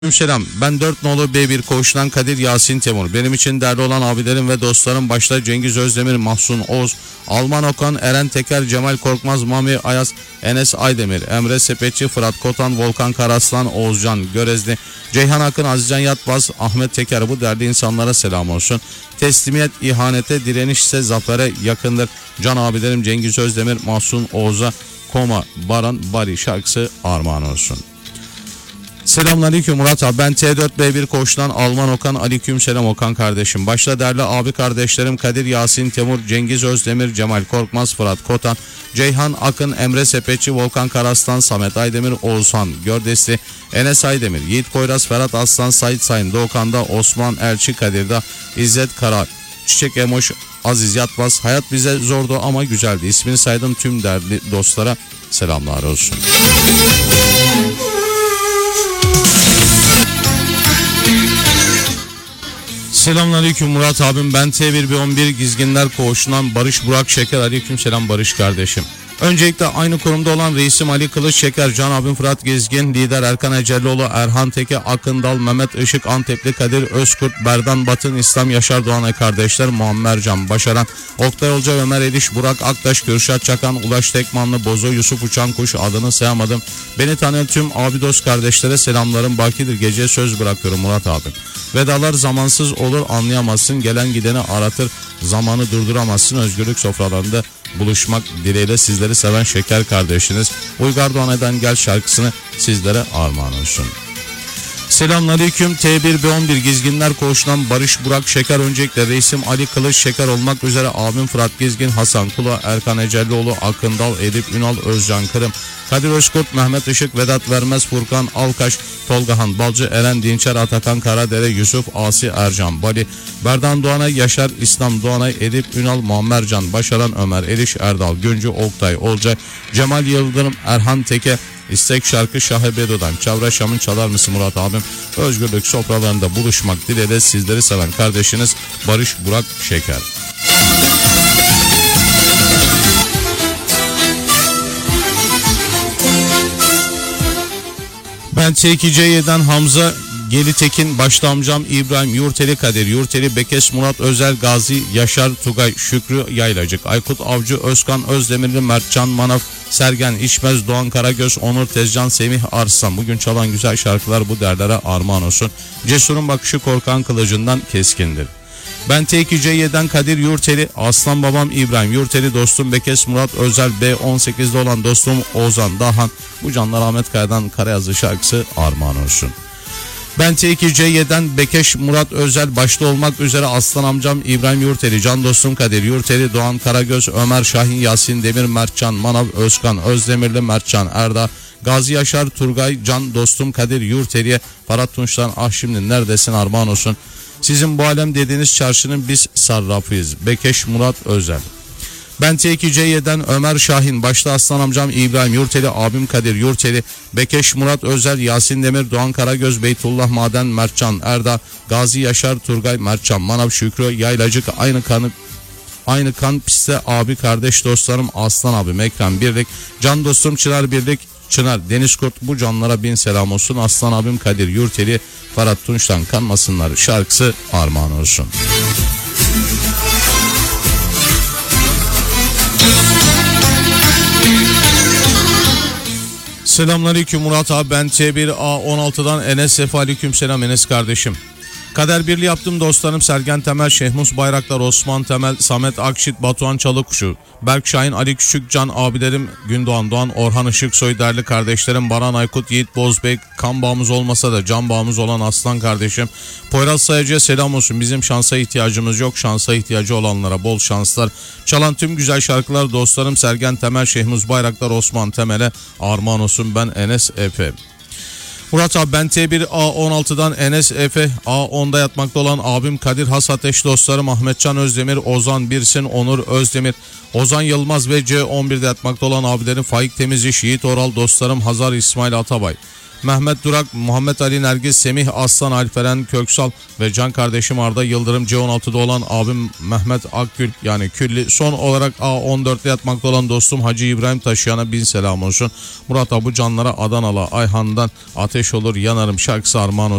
Selam. Ben 4 nolu B1 Koğuş'tan Kadir Yasin Temur. Benim için değerli olan abilerim ve dostlarım başta Cengiz Özdemir, Mahsun Oğuz, Alman Okan, Eren Teker, Cemal Korkmaz, Mami Ayaz, Enes Aydemir, Emre Sepetçi, Fırat Kotan, Volkan Karaslan, Oğuzcan Görezli, Ceyhan Akın, Azizcan Yatbaz, Ahmet Teker, bu değerli insanlara selam olsun. Teslimiyet ihanete, direniş ise zafere yakındır. Can abilerim Cengiz Özdemir, Mahsun Oğuz'a Koma, Baran, Bari şarkısı armağan olsun. Selamünaleyküm Murat abi, ben T4B1 Koç'tan Alman Okan. Aleyküm selam Okan kardeşim. Başta değerli abi kardeşlerim Kadir Yasin Temur, Cengiz Özdemir, Cemal Korkmaz, Fırat Kotan, Ceyhan Akın, Emre Sepetçi, Volkan Karaslan, Samet Aydemir, Oğuzhan Gördesli, Enes Aydemir, Yiğit Koyraz, Ferhat Aslan, Sait Sayın, Doğukan'da, Osman Elçi, Kadir'de, İzzet Kara, Çiçek Emoş, Aziz Yatbaz. Hayat bize zordu ama güzeldi. İsmini saydım tüm değerli dostlara selamlar olsun. Selamünaleyküm Murat abim, ben T1B11 Gizginler Koğuşu'ndan Barış Burak Şeker. Aleyküm selam Barış kardeşim. Öncelikle aynı kurumda olan reisim Ali Kılıç Şeker, Can abim Fırat Gezgin, lider Erkan Ecelioğlu, Erhan Teke, Akındal, Mehmet Işık, Antepli Kadir Özkurt, Berdan Batın, İslam Yaşar Doğanay kardeşler, Muammer Can Başaran, Oktay Olca, Ömer Eliş, Burak Aktaş, Kürşat Çakan, Ulaş Tekmanlı, Bozo, Yusuf Uçankuş, adını sayamadım. Beni tanıyan tüm abi dost kardeşlere selamlarım bakidir. Geceye söz bırakıyorum Murat abim. Vedalar zamansız olur, anlayamazsın. Gelen gideni aratır, zamanı durduramazsın. Özgürlük sofralarında buluşmak dileğiyle sizleri seven şeker kardeşiniz Uygar Doğanay'dan Gel şarkısını sizlere armağan olsun. Selamünaleyküm. T1B11 Gizginler Koğuşu'ndan Barış Burak Şeker. Öncelikle reisim Ali Kılıç Şeker olmak üzere abim Fırat Gezgin, Hasan Kula, Erkan Ecelioğlu, Akındal, Edip Ünal, Özcan Kırım, Kadir Özkurt, Mehmet Işık, Vedat Vermez, Furkan Alkaş, Tolgahan Balcı, Eren Dinçer, Atakan Karadere, Yusuf Asi, Ercan Bali, Berdan Doğanay, Yaşar İslam Doğanay, Edip Ünal, Muammer Can Başaran, Ömer Eliş, Erdal Güncü, Oktay Olcay, Cemal Yıldırım, Erhan Teke, İstek şarkı Şahebedo'dan Çavra Şam'ın çalar mısın Murat abim? Özgürlük sofralarında buluşmak dileğiyle sizleri seven kardeşiniz Barış Burak Şeker. Ben T2C7'den Hamza Gelitekin, başta amcam İbrahim Yurteli, Kadir Yurteli, Bekes Murat Özel, Gazi Yaşar Tugay, Şükrü Yaylacık, Aykut Avcı, Özkan Özdemirli, Mertcan Manav, Sergen İşmez, Doğan Karagöz, Onur Tezcan, Semih Arslan. Bugün çalan güzel şarkılar bu derlere armağan olsun. Cesurun bakışı korkan kılıcından keskindir. Ben T2C7'den Kadir Yurteli, aslan babam İbrahim Yurteli, dostum Bekes Murat Özel, B18'de olan dostum Ozan Dahan. Bu canlar Ahmet Kaya'dan Karayazı şarkısı armağan olsun. Ben T2C7'den Bekeş Murat Özel, başta olmak üzere aslan amcam İbrahim Yurteli, can dostum Kadir Yurteli, Doğan Karagöz, Ömer Şahin, Yasin Demir, Mertcan Manav, Özkan Özdemirli, Mertcan Erda, Gazi Yaşar Turgay, can dostum Kadir Yurteli'ye, Ferhat Tunç'tan ah şimdi neredesin armağan olsun. Sizin bu alem dediğiniz çarşının biz sarrafıyız. Bekeş Murat Özel. Ben T2C7'den Ömer Şahin, başta aslan amcam İbrahim Yurteli, abim Kadir Yurteli, Bekeş Murat Özel, Yasin Demir, Doğan Karagöz, Beytullah Maden, Mertcan Erda, Gazi Yaşar Turgay, Mertcan Manav, Şükrü Yaylacık, aynı kan piste abi kardeş dostlarım Aslan abim Ekrem Birlik, can dostum Çınar Birlik, Çınar Deniz Kurt, bu canlara bin selam olsun. Aslan abim Kadir Yurteli, Ferhat Tunç'tan kanmasınlar şarkısı armağan olsun. Selamünaleyküm Murat abi, ben T1A16'dan Enes Sefa. Aleyküm selam Enes kardeşim. Kader birliği yaptım dostlarım Sergen Temel, Şehmus Bayraktar, Osman Temel, Samet Akşit, Batuhan Çalıkuşu, Berk Şahin, Ali Küçük, Can abilerim Gündoğan Doğan, Orhan Işıksoy, değerli kardeşlerim Baran Aykut, Yiğit Bozbey, kan bağımız olmasa da can bağımız olan aslan kardeşim Poyraz Sayacı'ya selam olsun. Bizim şansa ihtiyacımız yok, şansa ihtiyacı olanlara bol şanslar. Çalan tüm güzel şarkılar dostlarım Sergen Temel, Şehmus Bayraktar, Osman Temel'e armağan olsun. Ben Enes Efe. Murat abi, ben T1A16'dan Enes Efe, A10'da yatmakta olan abim Kadir Has Ateş, dostlarım Ahmetcan Özdemir, Ozan Birsin, Onur Özdemir, Ozan Yılmaz ve C11'de yatmakta olan abilerim Faik Temiziş, Yiğit Oral, dostlarım Hazar İsmail Atabay, Mehmet Durak, Muhammed Ali Nergis, Semih Aslan, Alperen Köksal ve can kardeşim Arda Yıldırım, C16'da olan abim Mehmet Akgül yani Külli. Son olarak A14'te yatmakta olan dostum Hacı İbrahim Taşıyan'a bin selam olsun. Murat Abu Canlara Adanalı Ayhan'dan Ateş Olur Yanarım şarkısı armağan olsun.